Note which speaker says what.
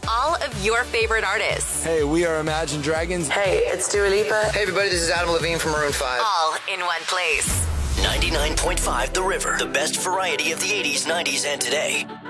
Speaker 1: all of your favorite artists.
Speaker 2: Hey, we are Imagine Dragons.
Speaker 3: Hey, it's Dua Lipa.
Speaker 4: Hey everybody, this is Adam Levine from Maroon 5.
Speaker 1: All in one place.
Speaker 5: 99.5 The River. The best variety of the 80s, 90s, and today.